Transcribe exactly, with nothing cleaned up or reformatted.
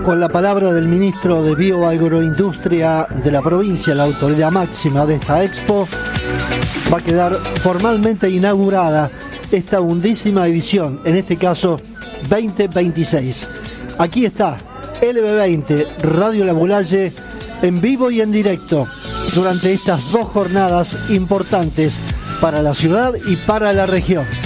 Con la palabra del ministro de Bioagroindustria de la provincia, la autoridad máxima de esta expo, va a quedar formalmente inaugurada esta undécima edición, en este caso veinte veintiséis. Aquí está L B veinte, Radio La Mulaye, en vivo y en directo, durante estas dos jornadas importantes para la ciudad y para la región.